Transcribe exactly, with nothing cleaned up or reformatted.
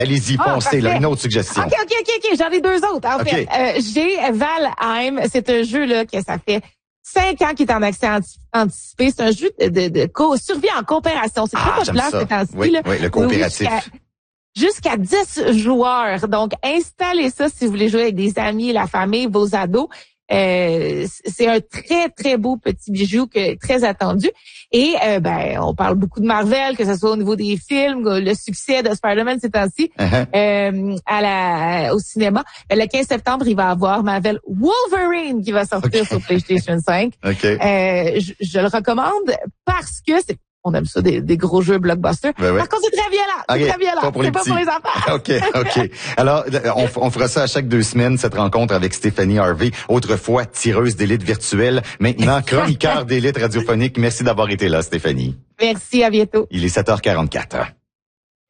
Allez-y, Ah, foncez, là, parfait. une autre suggestion. OK, OK, OK, OK, j'en ai deux autres. En OK. fait, euh, j'ai Valheim. C'est un jeu là que ça fait cinq ans qu'il est en accès anti- anticipé. C'est un jeu de, de, de co- survie en coopération. C'est Ah, très j'aime populaire ça. ces temps-ci. Oui, là. oui, le Oui, coopératif. oui, jusqu'à jusqu'à dix joueurs. Donc, installez ça si vous voulez jouer avec des amis, la famille, vos ados. Euh, c'est un très, très beau petit bijou que très attendu. Et euh, ben, on parle beaucoup de Marvel, que ce soit au niveau des films, le succès de Spider-Man ces temps-ci, Uh-huh. euh, à la, au cinéma. Le quinze septembre, il va y avoir Marvel Wolverine qui va sortir Okay. sur PlayStation cinq. OK. Euh, je, je le recommande parce que c'est on aime ça, des, des gros jeux blockbusters. Ben ouais. Par contre, c'est très violent. C'est OK, très violent. pas pour les C'est pas petits. pour les enfants. OK, OK. Alors, on, on fera ça à chaque deux semaines, cette rencontre avec Stéphanie Harvey. Autrefois, tireuse d'élite virtuelle. Maintenant, chroniqueur d'élite radiophonique. Merci d'avoir été là, Stéphanie. Merci, à bientôt. Il est sept heures quarante-quatre.